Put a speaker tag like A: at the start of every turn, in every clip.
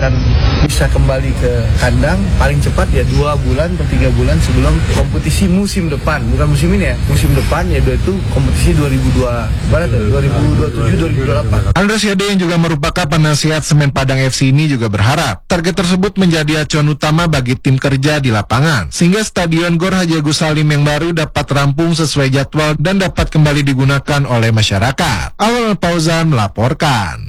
A: akan bisa kembali ke kandang paling cepat ya 2 bulan atau 3 bulan sebelum kompetisi musim depan. Bukan musim ini ya, musim depan yaitu kompetisi 2027-2028.
B: Andres Yade yang juga merupakan penasihat Semen Padang FC ini juga berharap target tersebut menjadi acuan utama bagi tim kerja di lapangan, sehingga Stadion Gor Haji Agus Salim yang baru dapat rampung sesuai jadwal dan dapat kembali digunakan oleh masyarakat. Awal Fauzan melaporkan.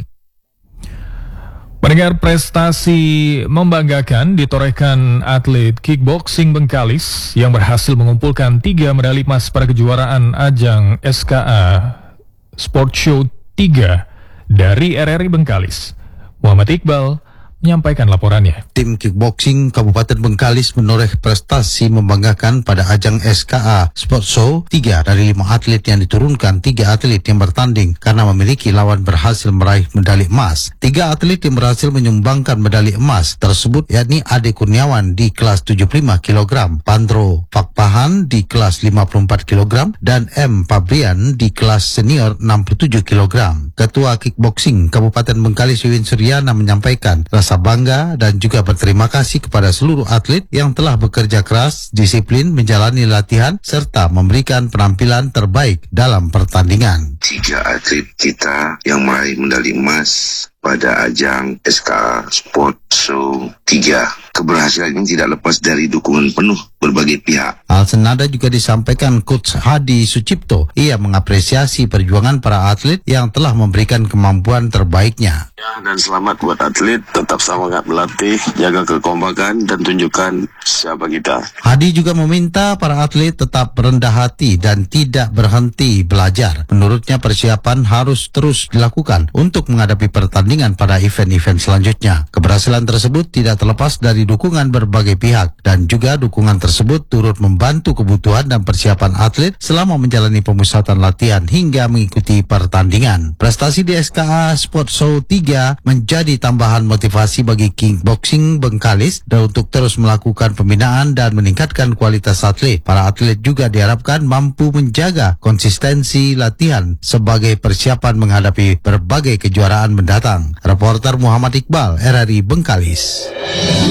C: Pendengar, prestasi membanggakan ditorehkan atlet kickboxing Bengkalis yang berhasil mengumpulkan 3 medali emas pada kejuaraan ajang SKA Sport Show 3 dari RRI Bengkalis. Muhammad Iqbal menyampaikan laporannya.
D: Tim kickboxing Kabupaten Bengkalis menoreh prestasi membanggakan pada ajang SKA Sport Show 3 dari 5 atlet yang diturunkan. 3 atlet yang bertanding karena memiliki lawan berhasil meraih medali emas. 3 atlet yang berhasil menyumbangkan medali emas tersebut yakni Ade Kurniawan di kelas 75 kg, Pandro Fakpahan di kelas 54 kg, dan M. Fabrian di kelas senior 67 kg. Ketua Kickboxing Kabupaten Bengkalis Wiwin Suryana menyampaikan rasa bangga dan juga berterima kasih kepada seluruh atlet yang telah bekerja keras, disiplin, menjalani latihan, serta memberikan penampilan terbaik dalam pertandingan.
E: 3 atlet kita yang meraih medali emas pada ajang SKA Sport Show 3. Keberhasilan ini tidak lepas dari dukungan penuh berbagai pihak.
D: Hal senada juga disampaikan Coach Hadi Sucipto. Ia mengapresiasi perjuangan para atlet yang telah memberikan kemampuan terbaiknya.
E: Dan selamat buat atlet, tetap semangat melatih, jaga kekompakan dan tunjukkan siapa kita.
D: Hadi juga meminta para atlet tetap rendah hati dan tidak berhenti belajar. Menurutnya persiapan harus terus dilakukan untuk menghadapi pertandingan pada event-event selanjutnya. Keberhasilan tersebut tidak terlepas dari dukungan berbagai pihak dan juga dukungan tersebut turut membantu kebutuhan dan persiapan atlet selama menjalani pemusatan latihan hingga mengikuti pertandingan. Prestasi di SKA Sport Show 3 menjadi tambahan motivasi bagi kickboxing Bengkalis dan untuk terus melakukan pembinaan dan meningkatkan kualitas atlet. Para atlet juga diharapkan mampu menjaga konsistensi latihan sebagai persiapan menghadapi berbagai kejuaraan mendatang. Reporter Muhammad Iqbal, RRI Bengkalis.